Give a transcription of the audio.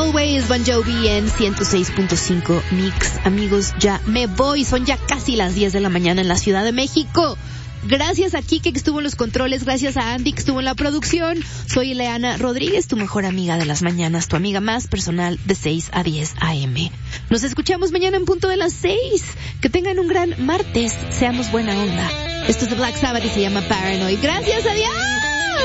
Always, Bon Jovi en 106.5 Mix. Amigos, ya me voy. Son ya casi las 10 de la mañana en la Ciudad de México. Gracias a Kike que estuvo en los controles, gracias a Andy que estuvo en la producción. Soy Ileana Rodríguez, tu mejor amiga de las mañanas, tu amiga más personal de 6 a 10 a.m. Nos escuchamos mañana en punto de las 6. Que tengan un gran martes, seamos buena onda. Esto es de Black Sabbath y se llama Paranoid. Gracias, adiós.